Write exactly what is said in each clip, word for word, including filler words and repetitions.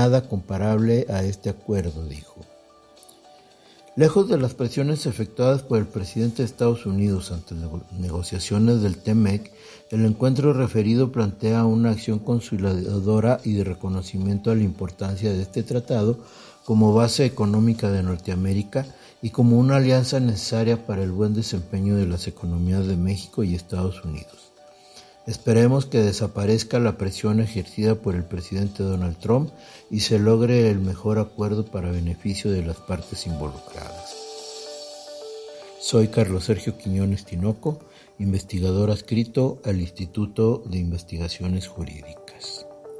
nada comparable a este acuerdo, dijo. Lejos de las presiones efectuadas por el presidente de Estados Unidos ante las negociaciones del T M E C, el encuentro referido plantea una acción consolidadora y de reconocimiento a la importancia de este tratado como base económica de Norteamérica y como una alianza necesaria para el buen desempeño de las economías de México y Estados Unidos. Esperemos que desaparezca la presión ejercida por el presidente Donald Trump y se logre el mejor acuerdo para beneficio de las partes involucradas. Soy Carlos Sergio Quiñones Tinoco, investigador adscrito al Instituto de Investigaciones Jurídicas.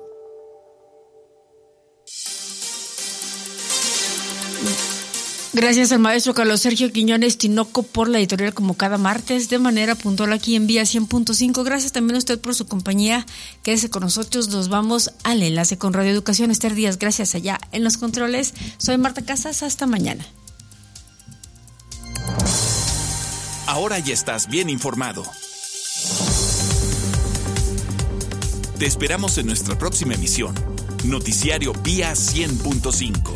Gracias al maestro Carlos Sergio Quiñones Tinoco por la editorial como cada martes de manera puntual aquí en Vía cien punto cinco. Gracias también a usted por su compañía. Quédese con nosotros. Nos vamos al enlace con Radio Educación. Esther Díaz, gracias allá en los controles. Soy Marta Casas. Hasta mañana. Ahora ya estás bien informado. Te esperamos en nuestra próxima emisión. Noticiario Vía cien punto cinco.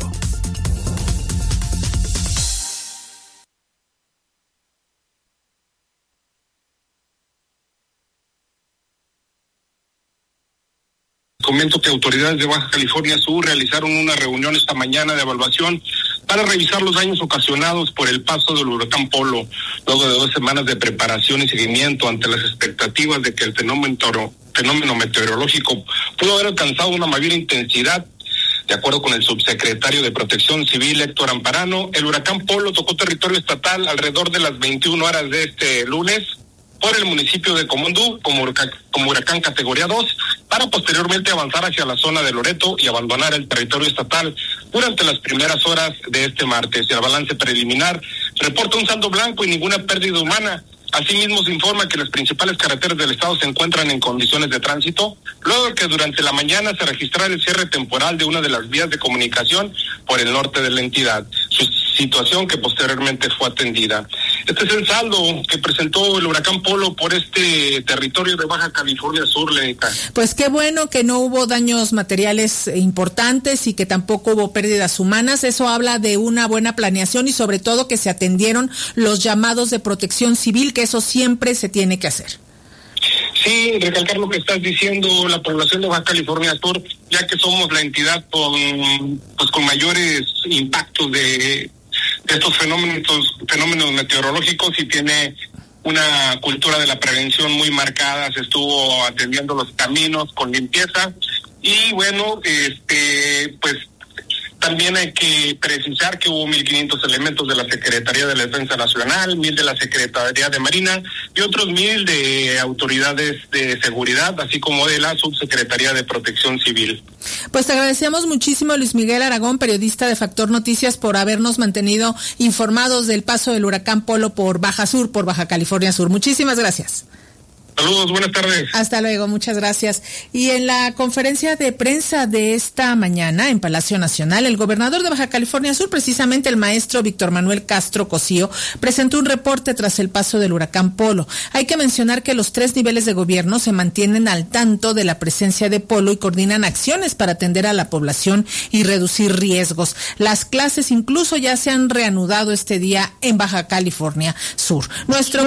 Comento que autoridades de Baja California Sur realizaron una reunión esta mañana de evaluación para revisar los daños ocasionados por el paso del huracán Polo, luego de dos semanas de preparación y seguimiento ante las expectativas de que el fenómeno, fenómeno meteorológico pudo haber alcanzado una mayor intensidad. De acuerdo con el subsecretario de Protección Civil, Héctor Amparano, el huracán Polo tocó territorio estatal alrededor de las veintiuna horas de este lunes por el municipio de Comondú como huracán, como huracán categoría dos, para posteriormente avanzar hacia la zona de Loreto y abandonar el territorio estatal durante las primeras horas de este martes. El balance preliminar reporta un saldo blanco y ninguna pérdida humana. Asimismo, se informa que las principales carreteras del estado se encuentran en condiciones de tránsito, luego de que durante la mañana se registrara el cierre temporal de una de las vías de comunicación por el norte de la entidad, su situación que posteriormente fue atendida. Este es el saldo que presentó el huracán Polo por este territorio de Baja California Sur, Lenita. Pues qué bueno que no hubo daños materiales importantes y que tampoco hubo pérdidas humanas. Eso habla de una buena planeación y sobre todo que se atendieron los llamados de protección civil, que eso siempre se tiene que hacer. Sí, recalcar lo que estás diciendo, la población de Baja California Sur, ya que somos la entidad con, pues, con mayores impactos de de estos fenómenos, fenómenos meteorológicos, y tiene una cultura de la prevención muy marcada. Se estuvo atendiendo los caminos con limpieza y bueno, este pues también hay que precisar que hubo mil quinientos elementos de la Secretaría de la Defensa Nacional, mil de la Secretaría de Marina y otros mil de autoridades de seguridad, así como de la Subsecretaría de Protección Civil. Pues te agradecemos muchísimo, Luis Miguel Aragón, periodista de Factor Noticias, por habernos mantenido informados del paso del huracán Polo por Baja Sur, por Baja California Sur. Muchísimas gracias. Saludos, buenas tardes. Hasta luego, muchas gracias. Y en la conferencia de prensa de esta mañana en Palacio Nacional, el gobernador de Baja California Sur, precisamente el maestro Víctor Manuel Castro Cosío, presentó un reporte tras el paso del huracán Polo. Hay que mencionar que los tres niveles de gobierno se mantienen al tanto de la presencia de Polo y coordinan acciones para atender a la población y reducir riesgos. Las clases incluso ya se han reanudado este día en Baja California Sur. Nuestro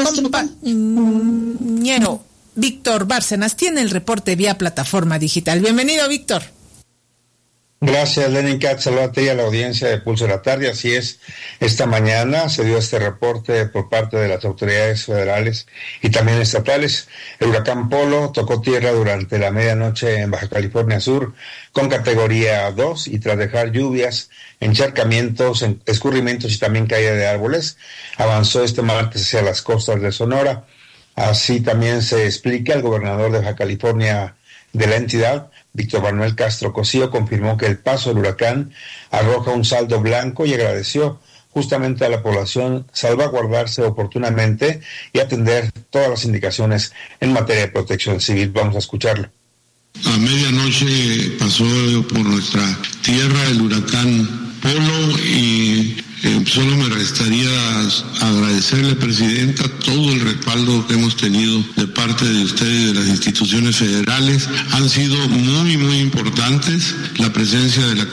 compañero Víctor Bárcenas tiene el reporte vía plataforma digital. Bienvenido, Víctor. Gracias, Lenin Cat. Saludos a ti y a la audiencia de Pulso de la Tarde. Así es, esta mañana se dio este reporte por parte de las autoridades federales y también estatales. El huracán Polo tocó tierra durante la medianoche en Baja California Sur con categoría dos y tras dejar lluvias, encharcamientos, escurrimientos y también caída de árboles, avanzó este martes hacia las costas de Sonora. Así también se explica, el gobernador de Baja California de la entidad, Víctor Manuel Castro Cosío, confirmó que el paso del huracán arroja un saldo blanco y agradeció justamente a la población salvaguardarse oportunamente y atender todas las indicaciones en materia de protección civil. Vamos a escucharlo. A medianoche pasó por nuestra tierra el huracán Polo y Eh, solo me restaría agradecerle, Presidenta, todo el respaldo que hemos tenido de parte de ustedes y de las instituciones federales. Han sido muy, muy importantes la presencia de la